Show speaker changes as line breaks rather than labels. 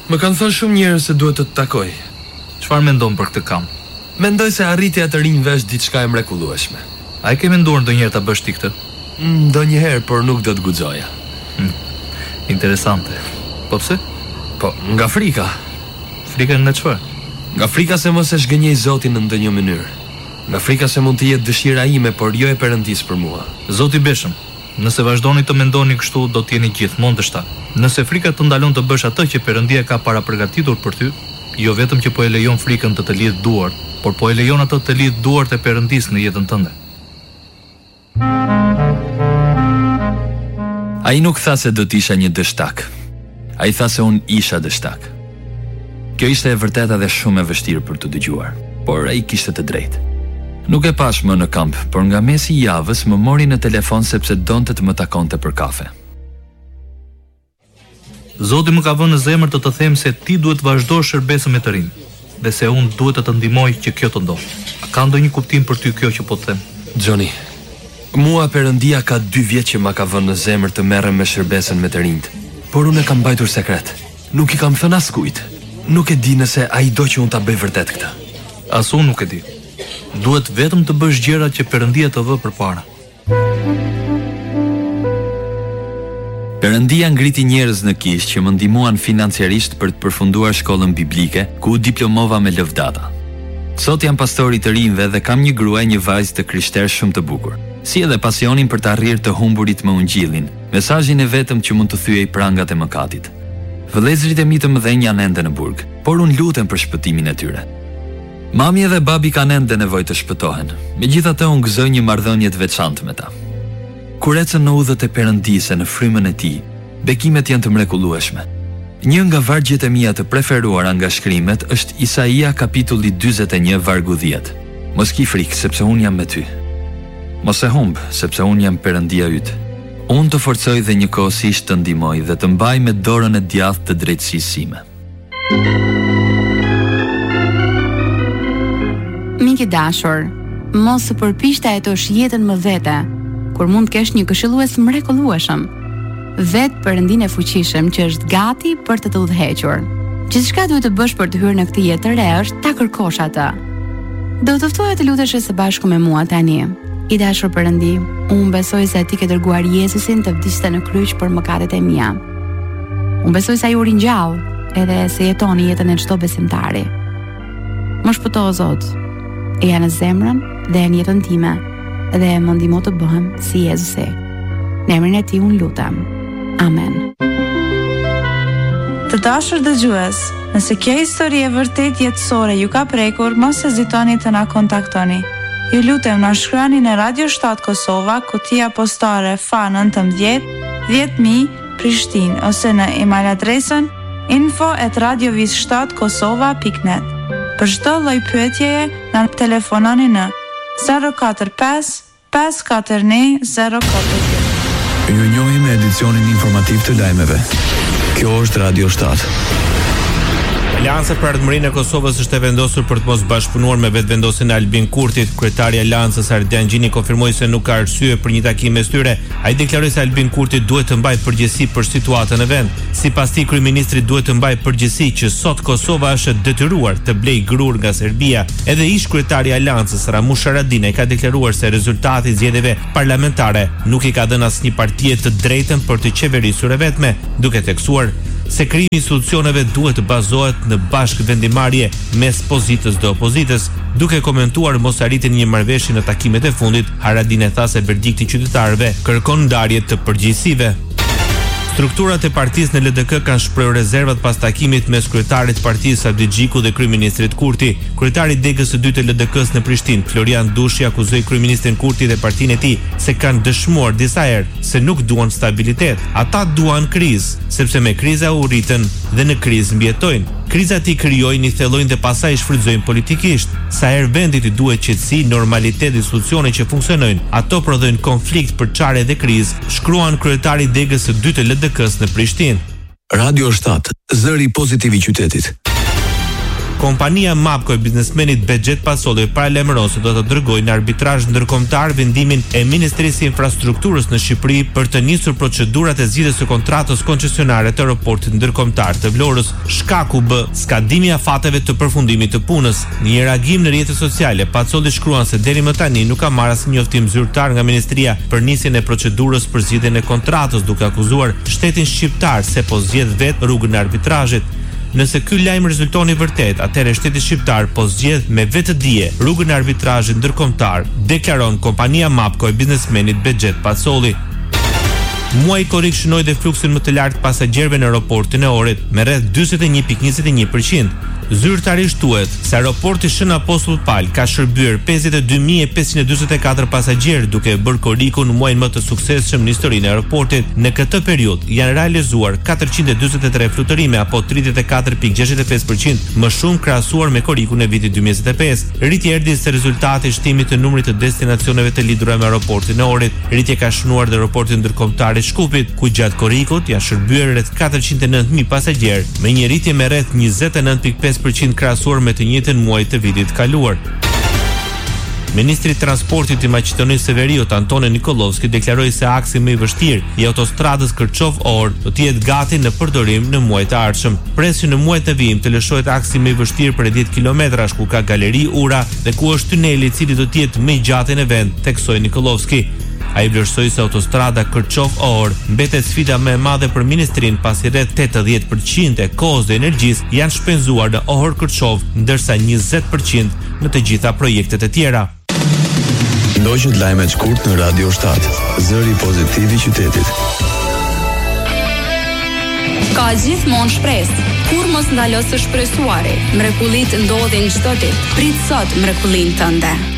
Më kanë thënë shumë njerëz se duhet të të takoj.
Çfarë mendon për këtë kamp?
Mendoj se arritja të rinj vesh diçka e mrekullueshme.
A e ke menduar ndonjëherë ta bësh ti këtë?
Ndonjëherë, por nuk do të guxoja.
Interesante. Po pse?
Po, nga frika.
Frika nga çfarë?
Nga frika se mos e shgënjej Zotin në ndonjë mënyrë. Nga frika se mund të jetë dëshira ime, por jo e Perëndis për mua.
Zoti beshëm, nëse vazhdoni të mendoni kështu, do të jeni gjithmonë të shtatë. Nëse frika të ndalon të bësh atë që Perëndia ka parapërgatitur për ty, jo vetëm që po e lejon frikën të lidh duart, por po e lejon atë të lidh duart e Perëndis në jetën tënde.
Ai nuk tha se do të isha një dështak. Ai tha se unë isha dështak. Kjo ishte e vërteta dhe shumë e vështirë për të dëgjuar, por ai kishte të drejtë. Nuk e pash më në kamp, por nga mesi i javës më mori në telefon sepse donte të më takonte për kafe.
Zoti më ka vënë në zemër të them se ti duhet vazhdosh shërbesën me të rinj, dhe se unë duhet të ndihmoj që kjo të ndodhë. A ka ndonjë kuptim për ty kjo që po të them?
Johnny, mua Perëndia ka 2 vjet që ma ka vënë në zemër të merrem me shërbesën me të rinjt, por unë e kam mbajtur sekret. Nuk i kam thënë askujt. Nuk e di nëse ai do që unë ta bëj vërtet këtë.
As unë nuk e di. Duhet vetëm të bësh gjërat që Perëndia të vë përpara.
Perëndia ngriti njerëz në Kish që më ndihmuan financiarisht për të përfunduar shkollën biblike, ku u diplomova me lëvdata. Sot jam pastor i të rinjve dhe kam një grua e një vajzë të krishterë shumë të bukur. Si edhe pasionin për të arrirë të humburit me ungjillin, mesazhin e vetëm që mund të thyej prangat e mëkatit. Vëllezërit e mi të mëdhenj janë ende në burg, por unë lutem për shpëtimin e tyre. Mami dhe babi kanë ende nevojë të shpëtohen. Megjithatë unë gëzoj një marrëdhënie të veçantë me ta. Kur ecën në udhët e Perëndisë në frymën e tij, bekimet janë të mrekullueshme. Një nga vargjet e mia të preferuara nga shkrimet është Isaia kapitulli 41 vargu 10. Mos ki frikë sepse unë jam me ty. Mos e humb sepse unë jam Perëndia yt. Unë të forcoj dhe njëkohësisht të ndihmoj dhe të mbaj me dorën e djathtë të drejtësisë sime.
Mik i dashur, mos të përpiq të jetosh jetën më vete, kur mund të kesh një këshillues mrekullueshëm, vetë Perëndin e fuqishëm që është gati për të udhëhequr. Gjithçka duhet të bësh për të hyrë në këtë jetë të re është ta kërkosh atë. Do të ftoja të lutesh së bashku me mua tani. I dashur Perëndi, unë besoj se ti ke dërguar Jezusin të vdiste në kryq për mëkatet e mia. Unë besoj se ai u ringjall, edhe se jetoni jetën e çdo besimtari. Më shpëto o Zot, e janë në zemrën dhe në jetën time, dhe më ndihmo të bëhem si Jezusi. Në emrin e Tij unë lutem. Amen.
Të dashur dëgjues, nëse kjo histori e vërtet jetësore ju ka prekur, mos hezitoni të na kontaktoni. Ju lutem na shkruani në Radio 7 Kosova, kutia postare FA19 10000 Prishtinë, ose në email adresën info@radiovis7kosova.net. Për çdo lloj pyetjeje na telefononi në 045 541 042.
Ju njohim me edicionin informativ të lajmeve. Kjo është Radio 7.
Alianca për Ardhmërinë e Kosovës është e vendosur për të mos bashkëpunuar me vetëvendosjen e Albin Kurtit. Kryetari i Aleancës Ardian Gjini konfirmoi se nuk ka arsye për një takim mes tyre. Ai deklaroi se Albin Kurti duhet të mbajë përgjegjësi për situatën e vend. Sipas tij, kryeministri duhet të mbajë përgjegjësi që sot Kosova është detyruar të blejë grur nga Serbia. Edhe ish kryetari i Aleancës Ramush Haradinaj ka deklaruar se rezultati i zgjedhjeve parlamentare nuk i ka dhënë asnjë partie të drejtën për të qeverisur e vetme, duke theksuar se krijimi i institucioneve duhet të bazohet në bashkëvendimarrje mes pozitës dhe opozitës. Duke komentuar mosarritjen e një marrëveshje në takimet e fundit, Haradinaj tha se verdikti i qytetarëve kërkon ndarje të përgjegjësive. Strukturat e partisë në LDK kanë shprehur rezervat pas takimit mes kryetarit të partisë Abdi Xhiku dhe kryeministrit Kurti. Kryetari i Degës së dytë të LDK-s në Prishtinë, Florian Dushi, akuzoi kryeministrin Kurti dhe partinë e tij se kanë dëshmuar disa herë se nuk duan stabilitet. Ata duan krizë, sepse me kriza u rritën dhe në krizë mbijetojnë. Krizat i krijojnë, i thellojnë dhe pastaj i shfrytëzojnë politikisht. Sa herë vendit i duhet qetësi, normalitet dhe institucione që funksionojnë, ato prodhojnë konflikt, përçarje dhe krizë, shkruan kryetari i Degës së dytë të LDK-s në Prishtinë.
Radio 7, zëri pozitiv i qytetit.
Kompania Mapco e biznesmenit Bexhet Pasolli paralajmëron se do të dërgojë në arbitrazh ndërkombëtar vendimin e Ministrisë së Infrastrukturës në Shqipëri për të nisur procedurat e zgjidhjes së kontratës koncesionare të aeroportit ndërkombëtar të Vlorës. Shkaku b. skadimi i afateve të përfundimit të punës. Në një reagim në rrjetet sociale, Pasolli shkruan se deri më tani nuk ka marrë asnjë njoftim zyrtar nga Ministria për nisjen e procedurës për zgjidhjen e kontratës, duke akuzuar shtetin shqiptar se po zgjedh vetë rrugën e arbitrazhit. Nëse ky lajm rezulton i vërtet, atëherë shteti shqiptar po zgjedh me vetëdije rrugën e arbitrazhit ndërkombëtar, deklaron kompania Mapco e biznesmenit Bexhet Pasolli. Muaji korrik shënoi dhe fluksin më të lartë pasagjerëve në aeroportin e Ohrit me rreth 42.21%. Zyrtarisht thuhet se aeroporti Shën Apostull Pal ka shërbyer 52.544 pasagjerë, duke bërë korrikun muajin më të suksesshëm në historinë e aeroportit. Në këtë periudhë janë realizuar 443 fluturime apo 34.65% më shumë krahasuar me korrikun e vitit 2025. Rritja erdhi si rezultati i shtimit të numrit të destinacioneve të lidhura me aeroportin e Ohrit. Rritja ka shënuar dhe aeroportin ndërkombëtar i Shkupit, ku gjatë korrikut janë shërbyer rreth 409.000 pasagjerë, me një rritje me rreth 29.5% krahasuar me të njëjtën muaj të vitit kaluar. Ministri i Transportit i Maqedonisë së Veriut, Antoni Nikolovski, deklaroi se aksi më i vështirë i autostradës Kërçov-Or do të jetë gati në përdorim në muajt e ardhshëm. Presin në muajt e vijim të lëshohet aksi më i vështirë për 10 kilometrash, ku ka galeri ura dhe ku është tuneli i cili do të jetë më i gjatë në vend, theksoi Nikolovski. Ai vlerësoi se autostrada Kërçov-Or mbetet sfida më e madhe për ministrinë, pasi rreth 80% e kohës dhe energjisë janë shpenzuar në Ohër-Kërçov, ndërsa 20% në të gjitha projektet e tjera.
Ndoqët lajmet shkurt në Radio 7, zëri pozitiv i qytetit.
Ka gjithmonë shpresë. Kur mos ndalo së shpresuari, mrekullit ndodhin çdo ditë. Prit sot mrekullinë tënde.